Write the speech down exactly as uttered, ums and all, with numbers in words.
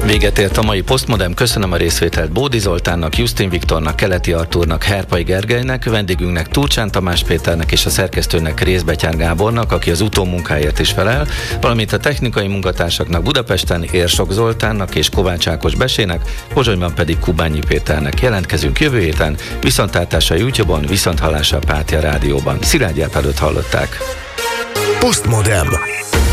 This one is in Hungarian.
Véget ért a mai Postmodern, köszönöm a részvételt Bódi Zoltánnak, Justin Viktornak, Keleti Artúrnak, Herpai Gergelynek, vendégünknek Turcsán Tamás Péternek és a szerkesztőnek Rézbetyár Gábornak, aki az utómunkáért is felel, valamint a technikai munkatársaknak Budapesten Érsok Zoltánnak és Kovács Ákos Besének, Pozsonyban pedig Kubányi Péternek. Jelentkezünk jövő héten, viszontlátásra a YouTube-on, viszonthallásra a Pátia Rádióban. Szilágy Árpádot hallották. Postmodern.